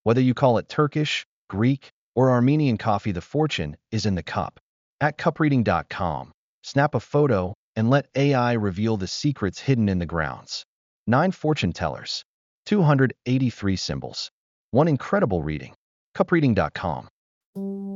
Whether you call it Turkish, Greek, or Armenian coffee, the fortune is in the cup. At cupreading.com, snap a photo and let AI reveal the secrets hidden in the grounds. 9 fortune tellers, 283 symbols. One incredible reading. Cupreading.com.